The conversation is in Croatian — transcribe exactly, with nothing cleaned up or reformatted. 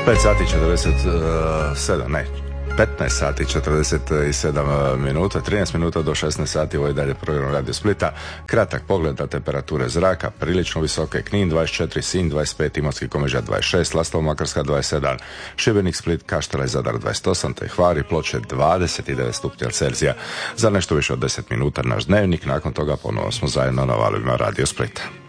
pet sati četrdeset sedam, ne, petnaest sati četrdeset sedam minuta, trinaest minuta do šesnaest sati, ovo je dalje program Radio Splita. Kratak pogled na temperature zraka, prilično visoke: Knin dvadeset četiri, Sinj dvadeset pet, Imotski, Komiža dvadeset šest, Lastovo, Makarska dvadeset sedam, Šibenik, Split, Kaštela i Zadar dvadeset osam, te Hvar i Ploče dvadeset devet stupnjeva Celzija. Za nešto više od deset minuta naš dnevnik, nakon toga ponovo smo zajedno na valovima Radio Splita.